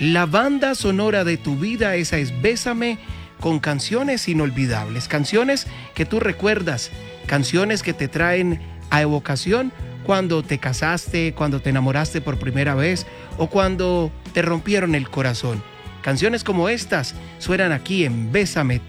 La banda sonora de tu vida, esa es Bésame, con canciones inolvidables, canciones que tú recuerdas, canciones que te traen a evocación cuando te casaste, cuando te enamoraste por primera vez o cuando te rompieron el corazón. Canciones como estas suenan aquí en Bésame,